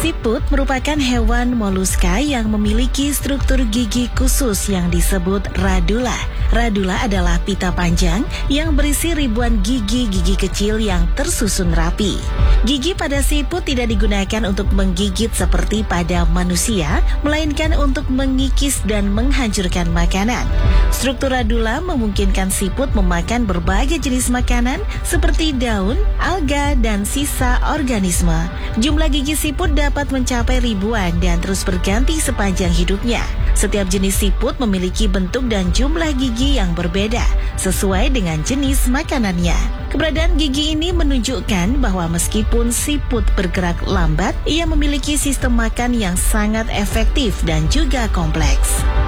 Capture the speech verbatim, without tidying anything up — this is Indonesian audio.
Siput merupakan hewan moluska yang memiliki struktur gigi khusus yang disebut radula. Radula adalah pita panjang yang berisi ribuan gigi-gigi kecil yang tersusun rapi. Gigi pada siput tidak digunakan untuk menggigit seperti pada manusia, melainkan untuk mengikis dan menghancurkan makanan. Struktur radula memungkinkan siput memakan berbagai jenis makanan seperti daun, alga, dan sisa organisme. Jumlah gigi siput dapat mencapai ribuan dan terus berganti sepanjang hidupnya. Setiap jenis siput memiliki bentuk dan jumlah gigi yang berbeda sesuai dengan jenis makanannya. Keberadaan gigi ini menunjukkan bahwa meskipun siput bergerak lambat, ia memiliki sistem makan yang sangat efektif dan juga kompleks.